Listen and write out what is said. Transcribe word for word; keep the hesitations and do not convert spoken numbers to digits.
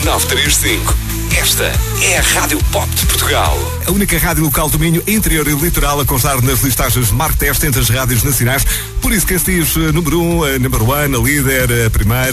nove três cinco. Esta é a Rádio Pop de Portugal. A única rádio local do Minho, interior e litoral, a constar nas listagens Mark Test entre as rádios nacionais. Por isso que este diz número um, number one, a líder, a primeira.